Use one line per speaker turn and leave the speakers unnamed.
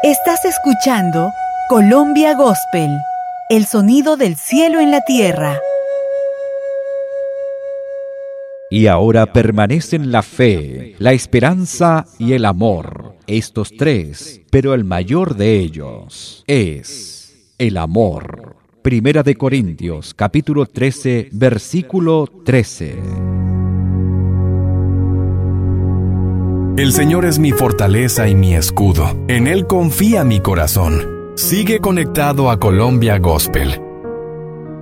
Estás escuchando Colombia Gospel, el sonido del cielo en la tierra.
Y ahora permanecen la fe, la esperanza y el amor, estos tres, pero el mayor de ellos es el amor. Primera de Corintios, capítulo 13, versículo 13.
El Señor es mi fortaleza y mi escudo. En Él confía mi corazón. Sigue conectado a Colombia Gospel